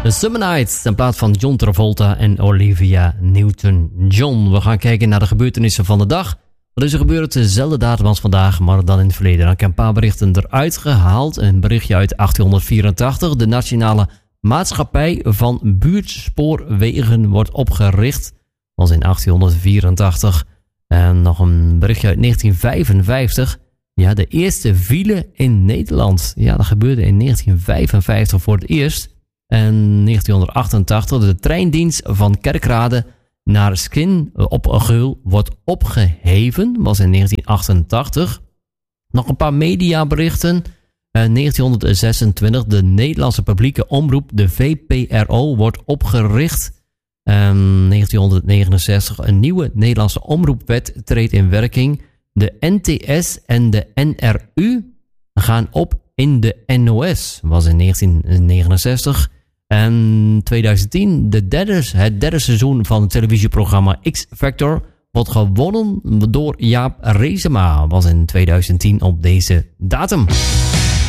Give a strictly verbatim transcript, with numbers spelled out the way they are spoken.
The Summer Nights, in plaats van John Travolta en Olivia Newton-John. We gaan kijken naar de gebeurtenissen van de dag. Wat is er gebeurd? Dezelfde datum als vandaag, maar dan in het verleden. Dan heb ik een paar berichten eruit gehaald. Een berichtje uit achttienhonderdvierentachtig. De Nationale Maatschappij van Buurtspoorwegen wordt opgericht. Dat was in achttienhonderdvierentachtig. En nog een berichtje uit negentien vijfenvijftig. Ja, de eerste file in Nederland. Ja, dat gebeurde in negentien vijfenvijftig voor het eerst. En negentienhonderdachtentachtig, de treindienst van Kerkrade naar Skin op Geul wordt opgeheven. Dat was in negentien achtentachtig. Nog een paar mediaberichten. Uh, negentienhonderdzesentwintig, de Nederlandse publieke omroep, de V P R O, wordt opgericht. Um, negentienhonderdnegenenzestig, een nieuwe Nederlandse omroepwet treedt in werking. De N T S en de N R U gaan op in de N O S. Dat was in negentien negenenzestig. En tweeduizend tien, de derde, het derde seizoen van het televisieprogramma X Factor wordt gewonnen door Jaap Reesema. Dat was in tweeduizend tien op deze datum.